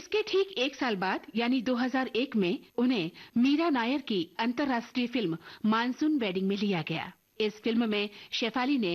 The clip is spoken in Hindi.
इसके ठीक एक साल बाद यानी 2001 में उन्हें मीरा नायर की अंतर्राष्ट्रीय फिल्म मानसून वेडिंग में लिया गया। इस फिल्म में शेफाली ने